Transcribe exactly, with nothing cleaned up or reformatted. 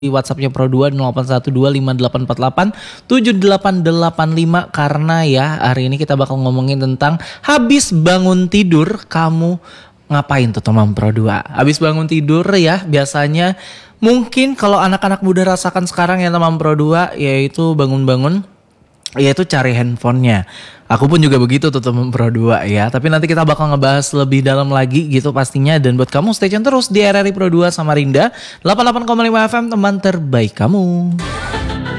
di WhatsApp-nya Pro dua nol delapan satu dua lima delapan empat delapan tujuh delapan delapan lima karena ya hari ini kita bakal ngomongin tentang habis bangun tidur kamu ngapain tuh teman Pro dua. Habis bangun tidur ya biasanya mungkin kalau anak-anak muda rasakan sekarang ya teman Pro dua yaitu bangun-bangun yaitu cari handphonenya. Aku pun juga begitu tuh teman Pro dua ya. Tapi nanti kita bakal ngebahas lebih dalam lagi gitu pastinya. Dan buat kamu stay tune terus di R R I Pro dua Samarinda delapan puluh delapan koma lima F M teman terbaik kamu.